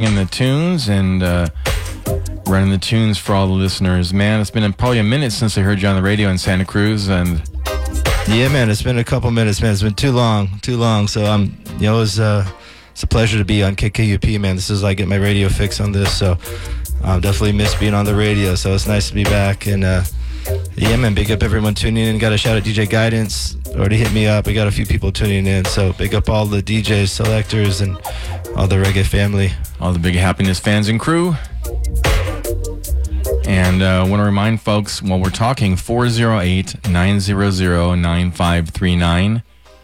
bringing the tunes and running the tunes for all the listeners. Man, it's been probably a minute since I heard you on the radio in Santa Cruz, and yeah, man, it's been a couple minutes, man. It's been too long. So it's a pleasure to be on KKUP, man. This is like get my radio fix on this, so definitely miss being on the radio. So it's nice to be back, and yeah, man, big up everyone tuning in. Got a shout out DJ Guidance, already hit me up. We got a few people tuning in, so big up all the DJs, selectors, and all the reggae family. All the Big Happiness fans and crew. And I want to remind folks, while we're talking, 408-900-9539.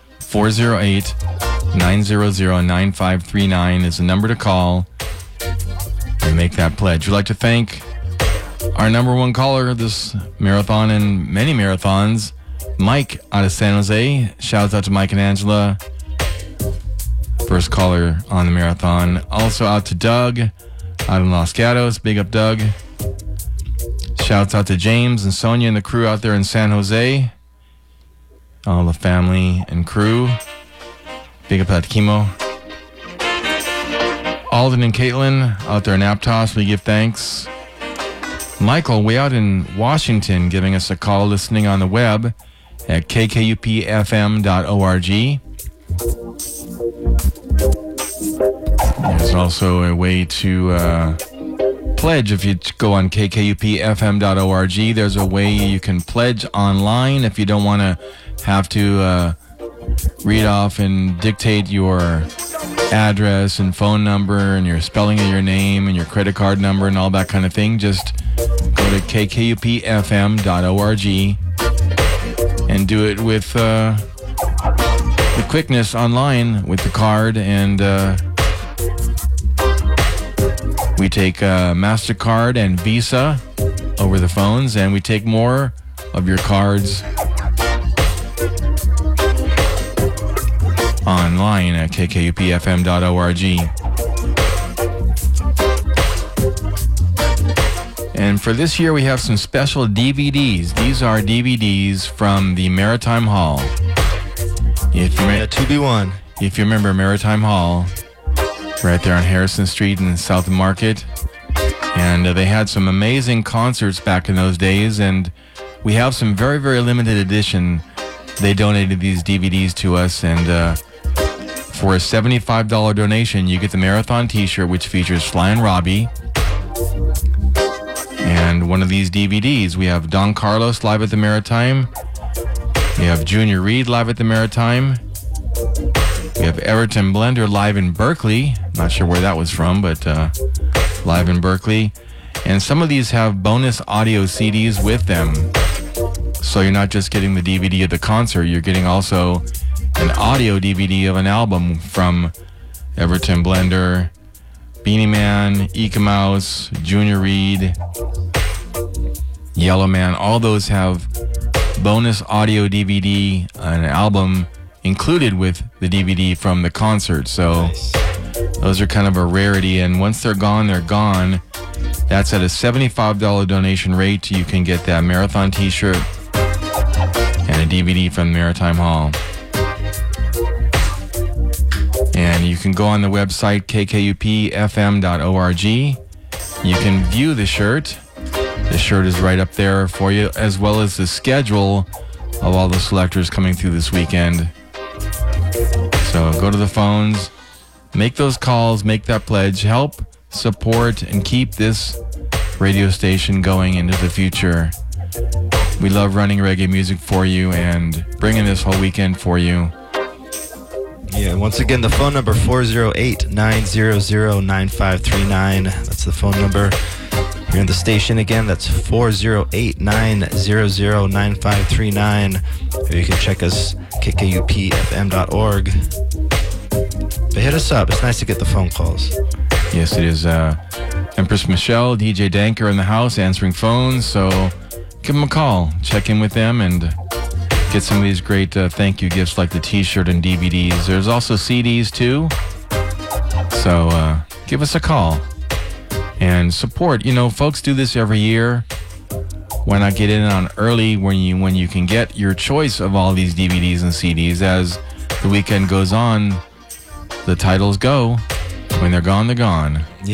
408-900-9539 is the number to call and make that pledge. We'd like to thank our number one caller this marathon and many marathons, Mike out of San Jose. Shouts out to Mike and Angela, first caller on the marathon. Also out to Doug out of Los Gatos. Big up, Doug. Shouts out to James and Sonia and the crew out there in San Jose. All the family and crew. Big up at Chemo. Alden and Caitlin out there in Aptos, we give thanks. Michael, way out in Washington, giving us a call, listening on the web at kkupfm.org. There's also a way to pledge. If you go on kkupfm.org, there's a way you can pledge online if you don't want to have to read off and dictate your address and phone number and your spelling of your name and your credit card number and all that kind of thing. Just go to kkupfm.org and do it with quickness online with the card. And we take MasterCard and Visa over the phones, and we take more of your cards online at kkupfm.org. And for this year, we have some special DVDs. These are DVDs from the Maritime Hall. If you 2B1. If you remember Maritime Hall, right there on Harrison Street in South Market. And they had some amazing concerts back in those days, and we have some very, very limited edition. They donated these DVDs to us, and for a $75 donation, you get the Marathon t-shirt, which features Sly and Robbie. And one of these DVDs, we have Don Carlos live at the Maritime. We have Junior Reid live at the Maritime. We have Everton Blender live in Berkeley. Not sure where that was from, but live in Berkeley. And some of these have bonus audio CDs with them. So you're not just getting the DVD of the concert, you're getting also an audio DVD of an album from Everton Blender, Beanie Man, Eka Mouse, Junior Reid, Yellow Man. All those have bonus audio DVD, an album included with the DVD from the concert. So Nice. Those are kind of a rarity, and once they're gone, they're gone. That's at a $75 donation rate. You can get that Marathon t-shirt and a DVD from Maritime Hall. And you can go on the website kkupfm.org. You can view the shirt. The shirt is right up there for you, as well as the schedule of all the selectors coming through this weekend. So go to the phones, make those calls, make that pledge, help support and keep this radio station going into the future. We love running reggae music for you and bringing this whole weekend for you. Yeah, once again, the phone number 408-900-9539. That's the phone number. You're in the station again. That's 408-900-9539. Or you can check us kkupfm.org. But hit us up. It's nice to get the phone calls. Yes, it is. Empress Michelle, DJ Danker in the house answering phones. So give them a call. Check in with them and get some of these great thank you gifts like the t-shirt and DVDs. There's also CDs too. So give us a call and support. You know, folks do this every year. Why not get in on early when you can get your choice of all these DVDs and CDs? As the weekend goes on, the titles go. When they're gone, they're gone.